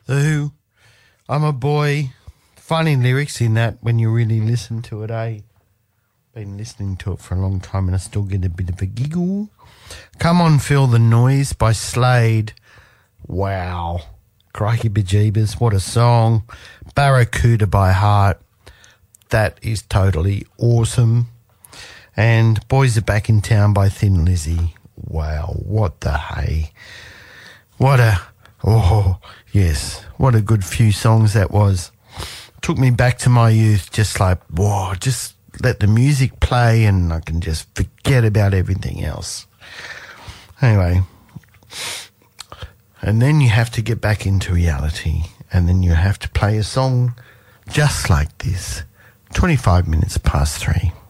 The Who, I'm a Boy. Funny lyrics in that when you really listen to it, eh? Been listening to it for a long time and I still get a bit of a giggle. Come On Feel the Noise by Slade. Wow. Crikey bejeebers, what a song. Barracuda by Heart. That is totally awesome. And Boys Are Back in Town by Thin Lizzy. Wow, what the hey. What a good few songs that was. Took me back to my youth, just like, whoa, just let the music play and I can just forget about everything else. Anyway, and then you have to get back into reality and then you have to play a song just like this. 25 minutes past 3.